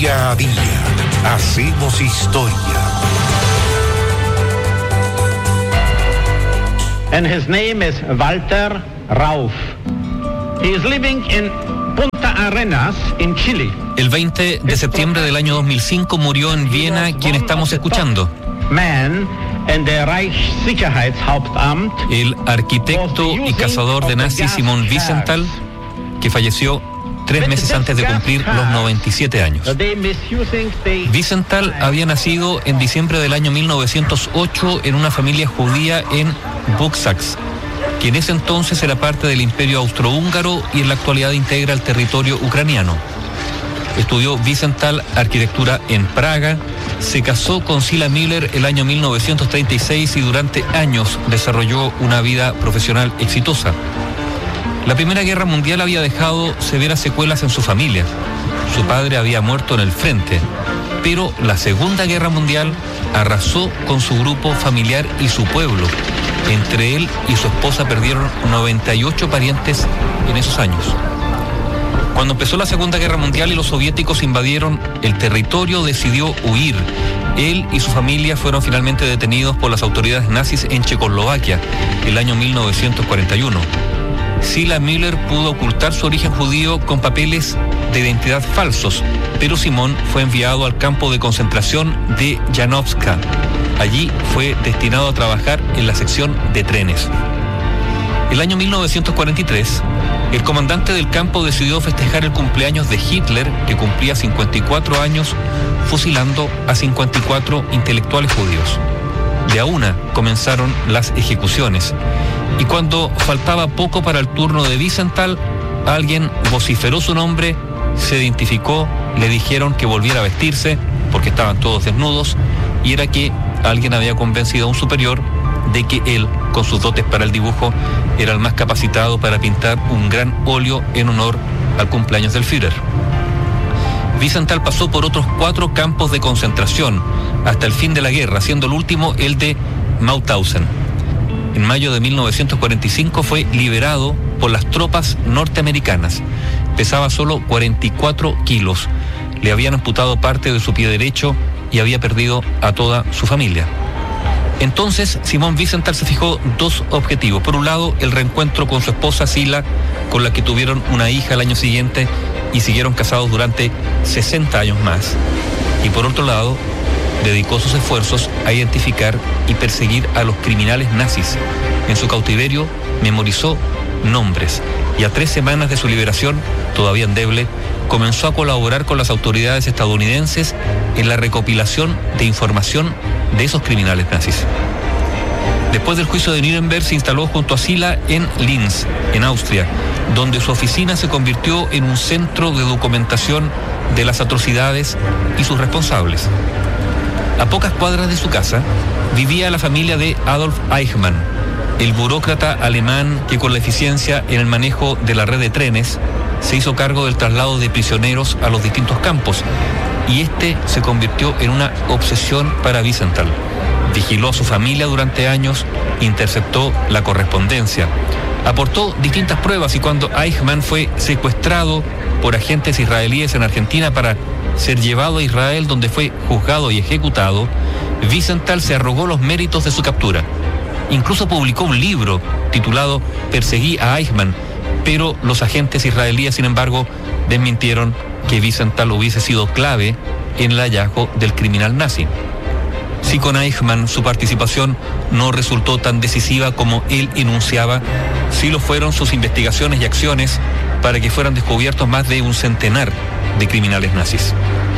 Día a día hacemos historia. And his name is Walter Rauf. He is living in Punta Arenas in Chile. El 20 de septiembre del año 2005 murió en Viena quien estamos escuchando. El arquitecto y cazador de nazis Simon Wiesenthal, que falleció 3 meses antes de cumplir los 97 años. Wiesenthal había nacido en diciembre del año 1908 en una familia judía en Buxax, que en ese entonces era parte del Imperio Austrohúngaro y en la actualidad integra el territorio ucraniano. Estudió Wiesenthal arquitectura en Praga, se casó con Sila Miller el año 1936 y durante años desarrolló una vida profesional exitosa. La Primera Guerra Mundial había dejado severas secuelas en su familia. Su padre había muerto en el frente, pero la Segunda Guerra Mundial arrasó con su grupo familiar y su pueblo. Entre él y su esposa perdieron 98 parientes en esos años. Cuando empezó la Segunda Guerra Mundial y los soviéticos invadieron el territorio, decidió huir. Él y su familia fueron finalmente detenidos por las autoridades nazis en Checoslovaquia el año 1941. Sila Miller pudo ocultar su origen judío con papeles de identidad falsos, pero Simón fue enviado al campo de concentración de Janowska. Allí fue destinado a trabajar en la sección de trenes. El año 1943, el comandante del campo decidió festejar el cumpleaños de Hitler, que cumplía 54 años, fusilando a 54 intelectuales judíos. De a una comenzaron las ejecuciones, y cuando faltaba poco para el turno de Wiesenthal, alguien vociferó su nombre, se identificó, le dijeron que volviera a vestirse, porque estaban todos desnudos, y era que alguien había convencido a un superior de que él, con sus dotes para el dibujo, era el más capacitado para pintar un gran óleo en honor al cumpleaños del Führer. Wiesenthal pasó por otros 4 campos de concentración hasta el fin de la guerra, siendo el último el de Mauthausen. En mayo de 1945 fue liberado por las tropas norteamericanas. Pesaba solo 44 kilos. Le habían amputado parte de su pie derecho y había perdido a toda su familia. Entonces, Simon Wiesenthal se fijó 2 objetivos. Por un lado, el reencuentro con su esposa Sila, con la que tuvieron una hija el año siguiente y siguieron casados durante 60 años más. Y por otro lado, dedicó sus esfuerzos a identificar y perseguir a los criminales nazis. En su cautiverio memorizó nombres y a 3 semanas de su liberación, todavía endeble, comenzó a colaborar con las autoridades estadounidenses en la recopilación de información de esos criminales nazis. Después del juicio de Nuremberg se instaló junto a Sila en Linz, en Austria, donde su oficina se convirtió en un centro de documentación de las atrocidades y sus responsables. A pocas cuadras de su casa vivía la familia de Adolf Eichmann, el burócrata alemán que con la eficiencia en el manejo de la red de trenes se hizo cargo del traslado de prisioneros a los distintos campos, y este se convirtió en una obsesión para Wiesenthal. Vigiló a su familia durante años, interceptó la correspondencia, aportó distintas pruebas, y cuando Eichmann fue secuestrado por agentes israelíes en Argentina para ser llevado a Israel, donde fue juzgado y ejecutado, Wiesenthal se arrogó los méritos de su captura. Incluso publicó un libro titulado Perseguí a Eichmann, pero los agentes israelíes, sin embargo, desmintieron que Wiesenthal hubiese sido clave en el hallazgo del criminal nazi. Si con Eichmann su participación no resultó tan decisiva como él enunciaba, sí lo fueron sus investigaciones y acciones para que fueran descubiertos más de un centenar de criminales nazis.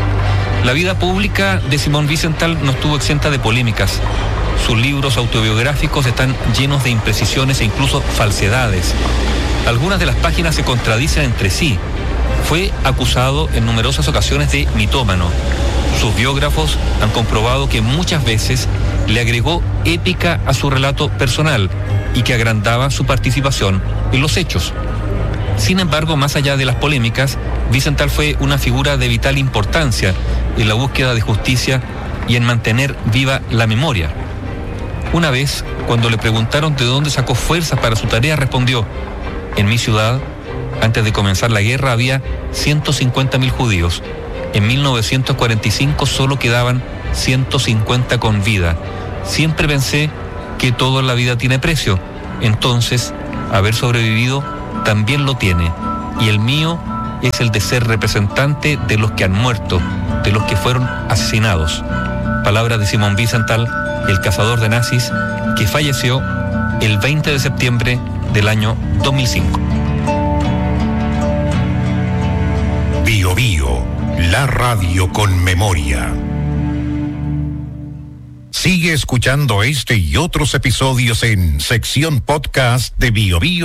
La vida pública de Simon Wiesenthal no estuvo exenta de polémicas. Sus libros autobiográficos están llenos de imprecisiones e incluso falsedades. Algunas de las páginas se contradicen entre sí. Fue acusado en numerosas ocasiones de mitómano. Sus biógrafos han comprobado que muchas veces le agregó épica a su relato personal y que agrandaba su participación en los hechos. Sin embargo, más allá de las polémicas, Wiesenthal fue una figura de vital importancia en la búsqueda de justicia y en mantener viva la memoria. Una vez, cuando le preguntaron de dónde sacó fuerzas para su tarea, respondió: en mi ciudad, antes de comenzar la guerra, había 150.000 judíos. En 1945 solo quedaban 150 con vida. Siempre pensé que todo en la vida tiene precio. Entonces, haber sobrevivido también lo tiene. Y el mío es el de ser representante de los que han muerto, de los que fueron asesinados. Palabras de Simon Wiesenthal, el cazador de nazis, que falleció el 20 de septiembre del año 2005. Bio Bio, la radio con memoria. Sigue escuchando este y otros episodios en sección podcast de Bio Bio